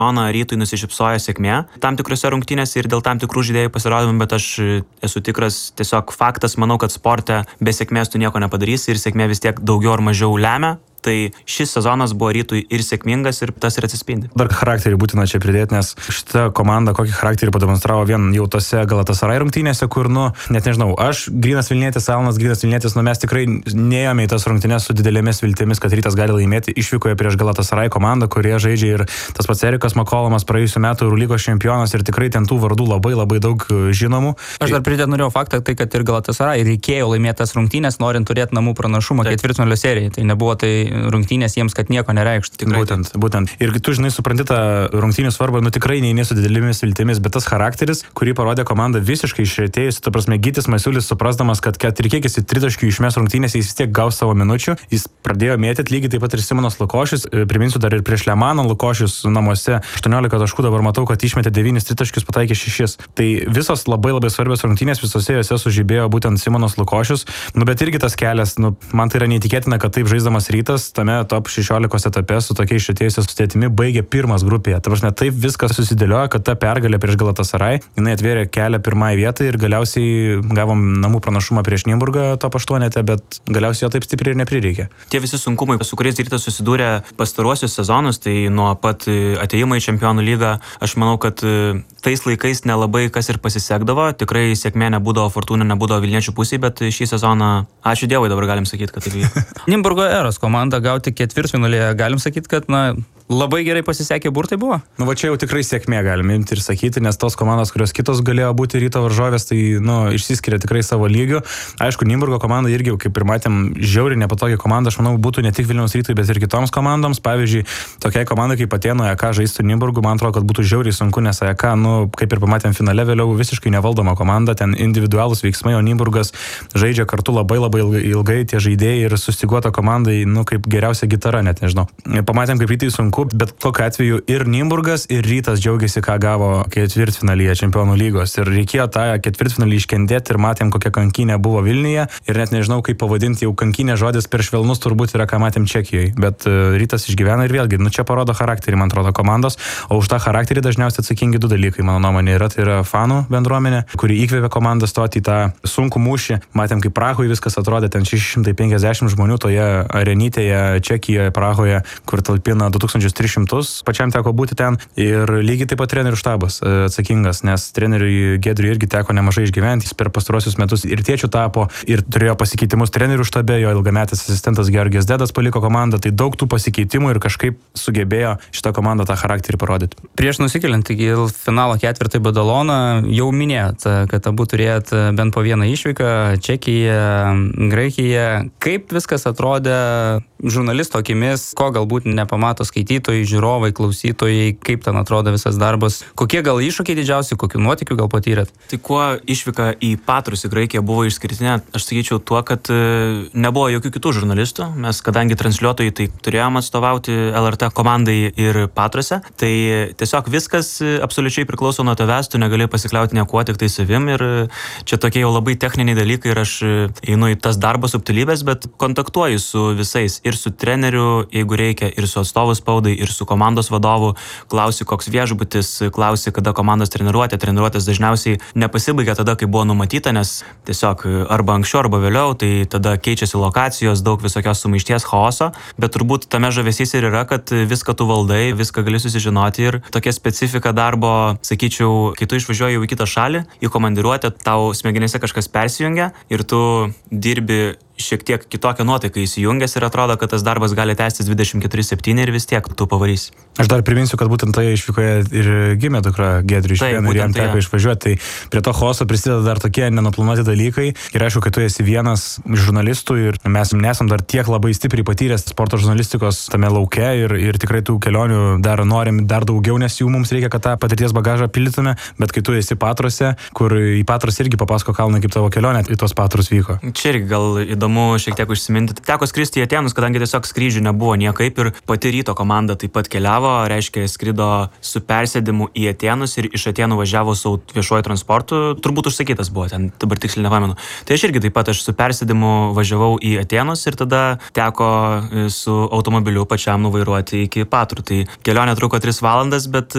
sezoną Rytui nusišypsojo sėkmė tam tikrose rungtynėse ir dėl tam tikrų žaidėjų pasirodymų, bet aš esu tikras, tiesiog faktas, manau, kad sporte be sėkmės tu nieko nepadarysi ir sėkmė vis tiek daugiau ar mažiau lemia. Tai šis sezonas buvo Rytui ir sėkmingas ir tas ir atsispindi. Dar charakterį būtina čia pridėti, nes šita komanda kokį charakterį pademonstravo vien jau tose Galatasaray rungtynėse, kur, net nežinau, aš Grynas Vilnietis, Alanas Grynas Vilnietis, mes tikrai neėjome į tas rungtynės su didelėmis viltimis, kad Rytas gali laimėti. Išvykoje prieš Galatasaray komandą, kurie žaidžia ir tas pats Erikas Makolomas, praėjusiu metu Eurolygos čempionas ir tikrai ten tų vardų labai labai daug žinomų. Aš dar pridėt norėjau faktą, tai kad ir Galatasaray reikėjo laimėti tas rungtynės, norint turėti namų pranašumą ketvirtfinalio serijai. Tai nebuvo tai rungtynės jiems, kad nieko nereikštų. Būtent. Ir tu, žinai, supranti tą rungtynių svarbą, tikrai neini su didelėmis viltimis, bet tas charakteris, kurį parodė komanda visiškai išretėjusi, ta prasme, Gytis Masiulis, suprasdamas, kad ir kiek jis tritaškių išmes rungtynėse, jis vis tiek gaus savo minučių, jis pradėjo mėtyti lygiai taip pat ir Simonas Lukošius, priminsiu dar ir prieš Lemaną Lukošius namuose 18 taškų, dabar matau, kad išmetė 9 tritaškius, pataikė 6. Tai visos labai labai svarbios rungtynės, visose jose sužibėjo būtent Simonas Lukošius, bet irgi tas kelias, man tai yra neįtikėtina, kad taip žaisdamas Rytas tame top 16 etape su tokia išretėjusia sudėtimi baigė pirmas grupėje. Ta prasme, taip viskas susidėliojo, kad ta pergalė prieš Galatasaray, jinai atvėrė kelią pirmai vietai ir galiausiai gavom namų pranašumą prieš Nymburgą top 8, bet galiausiai jo taip stipriai ir neprireikė. Tie visi sunkumai, su kuriais Rytas susidūrė pastaruosius sezonus, tai nuo pat atėjimo į Čempionų lygą, aš manau, kad tais laikais nelabai kas ir pasisekdavo, tikrai sėkmė nebūdavo, fortūna nebūdavo Vilniečių pusėje, bet šį sezoną, ačiū Dievui, dabar galim sakyti, kad taip vyko. Nymburgo eros komanda gauti ketvirtfinalyje, galim sakyti, kad labai gerai pasisekė burtai buvo? Va čia jau tikrai sėkmė galim imti ir sakyti, nes tos komandos, kurios kitos galėjo būti Ryto varžovės, tai išsiskiria tikrai savo lygiu. Aišku, Nymburgo komanda irgi, kaip ir matėm, žiauriai nepatogi komanda, aš manau, būtų ne tik Vilniaus Rytui, bet ir kitoms komandoms. Pavyzdžiui, tokiai komandai kaip Atėnų AEK žaistų Nymburgu, man atrodo, kad būtų žiauriai sunku, nes AEK, kaip ir pamatėm finale vėliau, visiškai nevaldoma komanda, ten individualūs veiksmai, o Nymburgas žaidžia kartu labai labai ilgai tie žaidėjai ir sustiguota komandai, kaip geriausia gitara, net nežinau. Pamatėm, kaip Rytai sunku, bet kokiu atveju ir Nymburgas, ir Rytas džiaugiasi, ką gavo ketvirtfinalyje Čempionų lygos. Ir reikėjo tą ketvirtfinalį iškentėti ir matėm, kokia kankinė buvo Vilniuje. Ir net nežinau, kaip pavadinti, jau kankinė žodis per švelnus turbūt yra, ką matėm Čekijoje. Bet Rytas išgyvena ir vėlgi, čia parodo charakterį, man atrodo, komandos. O už tą charakterį dažniausiai atsakingi du dalykai, mano nuomonė, yra. Tai yra fanų bendruomenė, kuri įkvėpė komandą stoti į tą sunkų mūšį. Matėm, kaip Prahoje viskas atrodė, ten 650 žmonių toje arenytėje Čekijoje, Prahoje, kur talpina 2300, pačiam teko būti ten ir lygiai taip pat trenerių štabas atsakingas, nes treneriui Giedriui irgi teko nemažai išgyventi, jis per pastarosius metus ir tėčių tapo, ir turėjo pasikeitimus trenerių štabe, jo ilgametis asistentas Georgijus Dedas paliko komandą, tai daug tų pasikeitimų ir kažkaip sugebėjo šitą komandą tą charakterį parodyti. Prieš nusikeliant iki finalo ketvirtį Badaloną, jau minėjot, kad abu turėjot bent po vieną išvyką, Čekija, Graikija. Kaip viskas atrodė žurnalisto akimis, ko galbūt nepamato skaitytojai, žiūrovai, klausytojai, kaip ten atrodo visas darbas, kokie gal iššūkiai didžiausi, kokių nuotykių gal patyrėt? Tai kuo išvyka į Patrus į Graikiją buvo išskirtinė, aš sakyčiau tuo, kad nebuvo jokių kitų žurnalistų, mes kadangi transliuotojai tai turėjom atstovauti LRT komandai ir Patruose, tai tiesiog viskas absoliučiai priklauso nuo tavęs, tu negali pasikliauti niekuo, tik tai savim ir čia tokie jau labai techniniai dalykai ir aš einu į tas darbo subtilybės, bet kontaktuoju su visais ir su treneriu, jeigu reikia, ir su atstovų spaudai, ir su komandos vadovu, klausi, koks viešbutis, klausi, kada komandos treniruotė. Treniruotės dažniausiai nepasibaigia tada, kai buvo numatyta, nes tiesiog arba anksčiau, arba vėliau, tai tada keičiasi lokacijos, daug visokios sumaišties, chaoso, bet turbūt tame žavesys ir yra, kad viską tu valdai, viską gali susižinoti ir tokia specifika darbo, sakyčiau, kai tu išvažiuoji į kitą šalį, į komandiruotę, tau smegenėse kažkas persijungia ir tu dirbi šiek tiek kitokią nuotaiką įsijungęs ir atrodo, kad tas darbas gali tęstis 24/7 ir vis tiek tu pavarys. Aš dar priminsiu, kad būtent toje išvykoje ir gimė dukra Giedriui Išpėnui ir jam teko išvažiuoti. Tai prie to chaoso prisideda dar tokie nenuplanuoti dalykai. Ir aišku, kad tu esi vienas iš žurnalistų ir mes nesam dar tiek labai stipriai patyręs sporto žurnalistikos tame lauke ir tikrai tų kelionių dar norim dar daugiau, nes jų mums reikia, kad tą patirties bagažą pildytume. Bet kai tu esi Patruose, kur į Patrus irgi papasako kalnai, kaip tavo kelionė į tos Patrus vyko. Čia irgi gal įdomu šiek tiek užsiminti. Teko skristi į Atėnus, kadangi tiesiog skrydžių nebuvo niekaip ir pati Ryto komanda taip pat keliavo, reiškia, skrido su persėdimu į Atėnus ir iš Atėnų važiavo su viešuoju transportu, turbūt užsakytas buvo, ten dabar tiksliai nepamenu. Tai aš irgi taip pat su persėdimu važiavau į Atėnus ir tada teko su automobiliu pačiam nuvairuoti iki Patrų. Tai kelionė truko 3 valandas, bet